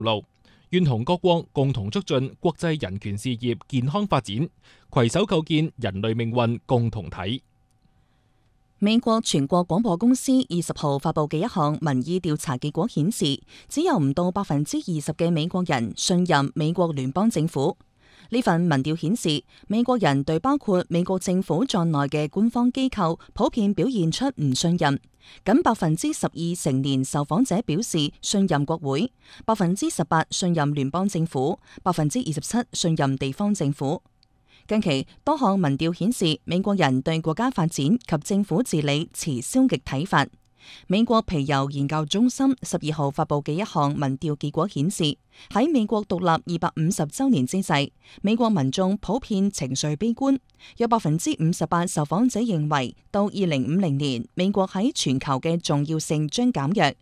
路，願同各國共同促進國際人權事業健康發展，攜手構建人類命運共同體。 美國全國廣播公司20號發佈嘅一項民意調查結果顯示，只有唔到20%嘅美國人信任美國聯邦政府。呢份民調顯示，美國人對包括美國政府在內嘅官方機構普遍表現出唔信任，僅12%成年受訪者表示信任國會，18%信任聯邦政府，27%信任地方政府。近期多項民調顯示，美國人對國家發展及政府治理持消極睇法。美國皮尤研究中心12號發佈嘅一項民調結果顯示，喺美國獨立250週年之際，美國民眾普遍情緒悲觀，有58%受訪者認為到2050年，美國喺全球嘅重要性將減弱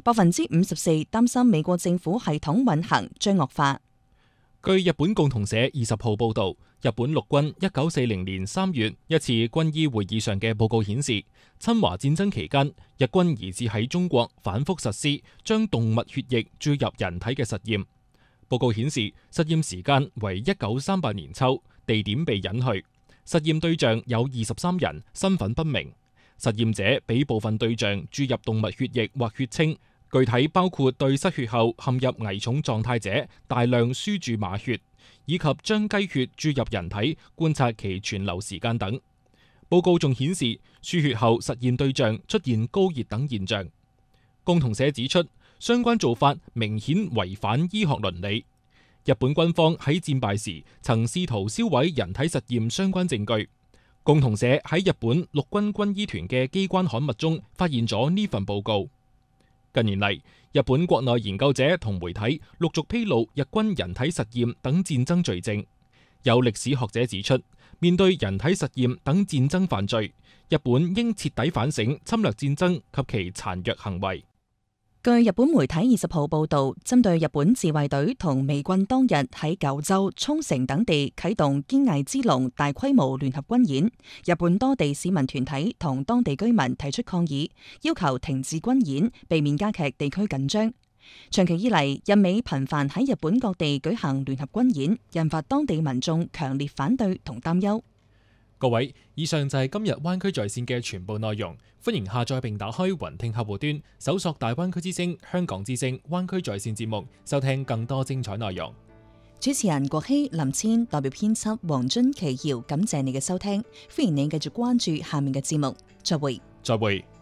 ，54%擔心美國政府系統運行將惡化。 據日本共同社20號報導，日本陸軍1940年3月一次軍醫會議上嘅報告顯示，侵華戰爭期間，日軍疑似喺中國反覆實施將動物血液注入人體嘅實驗。報告顯示，實驗時間為1938年秋，地點被隱去，實驗對象有23人，身份不明。實驗者俾部分對象注入動物血液或血清。具體包括對失血後陷入危重狀態者大量輸注馬血，以及將雞血注入人體觀察其存留時間等。報告仲顯示，輸血後實驗對象出現高熱等現象。共同社指出，相關做法明顯違反醫學倫理。日本軍方喺戰敗時曾試圖銷毀人體實驗相關證據。共同社喺日本陸軍軍醫團嘅機關刊物中發現咗呢份報告。近年嚟，日本國內研究者同媒體陸續披露日軍人體實驗等戰爭罪證。有歷史學者指出，面對人體實驗等戰爭犯罪，日本應徹底反省侵略戰爭及其殘虐行為。 據日本媒體20號報導，針對日本自衛隊同美軍當日喺九州、沖繩等地啟動堅毅之龍大規模聯合軍演，日本多地市民團體同當地居民提出抗議，要求停止軍演，避免加劇地區緊張。長期以嚟，日美頻繁喺日本各地舉行聯合軍演，引發當地民眾強烈反對同擔憂。 各位，以上就係今日灣區在線嘅全部內容。歡迎下載並打開雲聽客戶端，搜索大灣區之聲、香港之聲、灣區在線節目，收聽更多精彩內容。 主持人郭希、林千代表編輯黃津、奇瑤，感謝你嘅收聽。歡迎你繼續關注下面嘅節目。再會。 再會。